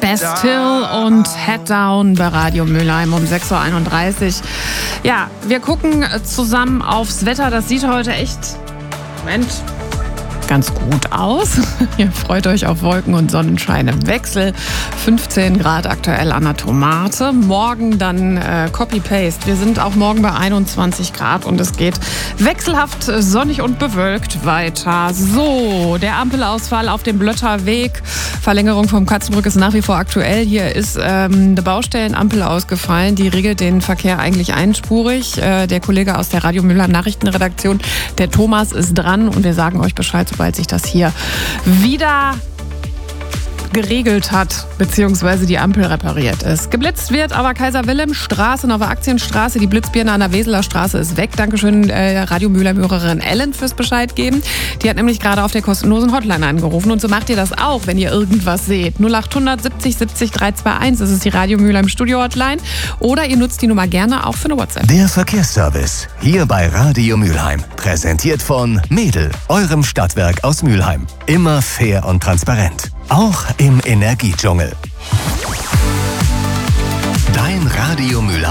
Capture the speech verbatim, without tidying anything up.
Bastille und Head Down bei Radio Mülheim um sechs Uhr einunddreißig. Ja, wir gucken zusammen aufs Wetter. Das sieht heute echt, Moment, ganz gut aus. Ihr freut euch auf Wolken und Sonnenschein im Wechsel. fünfzehn Grad aktuell an der Tomate. Morgen dann äh, Copy-Paste. Wir sind auch morgen bei einundzwanzig Grad und es geht wechselhaft sonnig und bewölkt weiter. So, der Ampelausfall auf dem Blötterweg. Verlängerung vom Katzenbrück ist nach wie vor aktuell. Hier ist ähm, eine Baustellenampel ausgefallen. Die regelt den Verkehr eigentlich einspurig. Äh, der Kollege aus der Radio Mülheim Nachrichtenredaktion, der Thomas, ist dran und wir sagen euch Bescheid, sobald sich das hier wieder geregelt hat, beziehungsweise die Ampel repariert ist. Geblitzt wird aber Kaiser-Wilhelm-Straße, Neue Aktienstraße, die Blitzbirne an der Weseler Straße ist weg. Dankeschön, äh, Radio Mülheim-Hörerin Ellen fürs Bescheid geben. Die hat nämlich gerade auf der kostenlosen Hotline angerufen und so macht ihr das auch, wenn ihr irgendwas seht. null acht hundert siebzig siebzig dreihunderteinundzwanzig, das ist die Radio Mülheim Studio Hotline. Oder ihr nutzt die Nummer gerne auch für eine WhatsApp. Der Verkehrsservice, hier bei Radio Mülheim. Präsentiert von Mädel, eurem Stadtwerk aus Mülheim. Immer fair und transparent. Auch im Energiedschungel. Dein Radio Mülheim.